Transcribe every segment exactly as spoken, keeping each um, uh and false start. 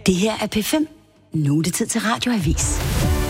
Det her er P fem. Nu er det tid til radioavis.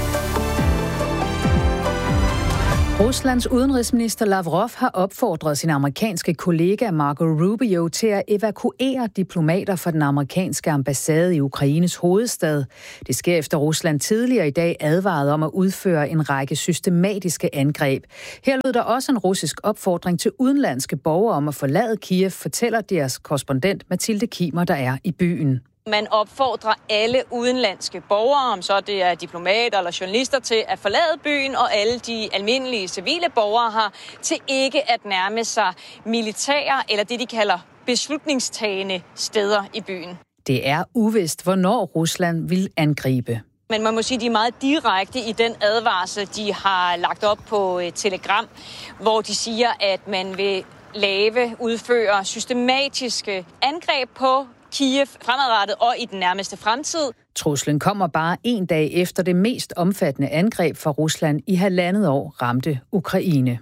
Ruslands udenrigsminister Lavrov har opfordret sin amerikanske kollega Marco Rubio til at evakuere diplomater fra den amerikanske ambassade i Ukraines hovedstad. Det sker efter Rusland tidligere i dag advarede om at udføre en række systematiske angreb. Her lød der også en russisk opfordring til udenlandske borgere om at forlade Kiev, fortæller deres korrespondent Mathilde Kimer, der er i byen. Man opfordrer alle udenlandske borgere, om så det er diplomater eller journalister, til at forlade byen, og alle de almindelige civile borgere har til ikke at nærme sig militære eller det, de kalder beslutningstagende steder i byen. Det er uvist, hvornår Rusland vil angribe. Men man må sige, at de er meget direkte i den advarsel, de har lagt op på Telegram, hvor de siger, at man vil lave, udføre systematiske angreb på Kiev fremadrettet og i den nærmeste fremtid. Truslen kommer bare en dag efter det mest omfattende angreb fra Rusland i halvandet år ramte Ukraine.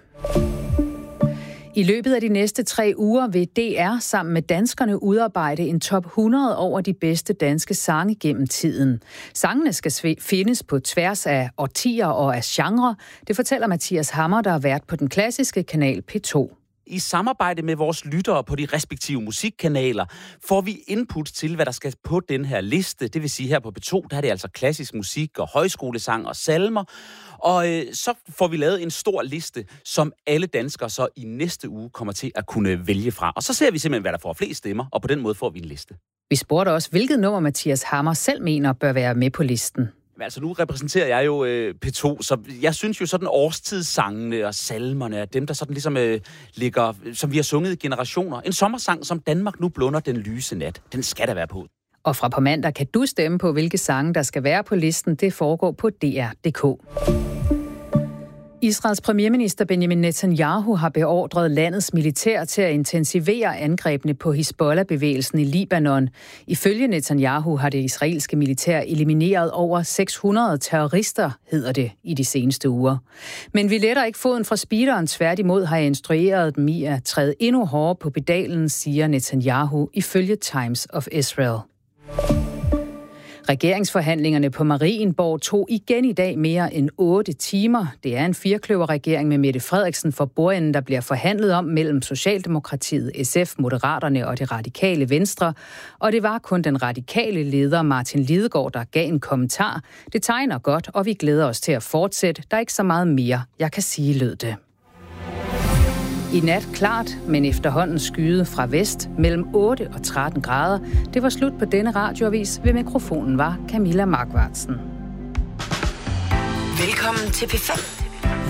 I løbet af de næste tre uger vil D R sammen med danskerne udarbejde en top hundrede over de bedste danske sange gennem tiden. Sangene skal findes på tværs af årtier og af genre. Det fortæller Mathias Hammer, der har været på den klassiske kanal P to. I samarbejde med vores lyttere på de respektive musikkanaler får vi input til, hvad der skal på den her liste. Det vil sige, her på P to, der er det altså klassisk musik og højskolesang og salmer. Og øh, så får vi lavet en stor liste, som alle danskere så i næste uge kommer til at kunne vælge fra. Og så ser vi simpelthen, hvad der får flest stemmer, og på den måde får vi en liste. Vi spurgte også, hvilket nummer Mathias Hammer selv mener bør være med på listen. Altså nu repræsenterer jeg jo øh, P to, så jeg synes jo sådan årstidssangene og salmerne er dem, der sådan ligesom øh, ligger, som vi har sunget i generationer. En sommersang, som Danmark nu blunder den lyse nat. Den skal der være på. Og fra på mandag kan du stemme på, hvilke sange, der skal være på listen. Det foregår på D R punktum d k. Israels premierminister Benjamin Netanyahu har beordret landets militær til at intensivere angrebene på Hizbollah-bevægelsen i Libanon. Ifølge Netanyahu har det israelske militær elimineret over seks hundrede terrorister, hedder det, i de seneste uger. Men vi letter ikke foden fra speederen, tværtimod har jeg instrueret dem i at træde endnu hårdere på pedalen, siger Netanyahu ifølge Times of Israel. Regeringsforhandlingerne på Marienborg tog igen i dag mere end otte timer. Det er en firkløverregering med Mette Frederiksen for bordenden, der bliver forhandlet om mellem Socialdemokratiet, S F, Moderaterne og det radikale Venstre. Og det var kun den radikale leder Martin Lidegaard, der gav en kommentar. Det tegner godt, og vi glæder os til at fortsætte. Der er ikke så meget mere, jeg kan sige, lød det. I nat klart, men efterhånden skyde fra vest mellem otte og tretten grader. Det var slut på denne radioavis. Ved mikrofonen var Camilla Markvartsen. Velkommen til P fem.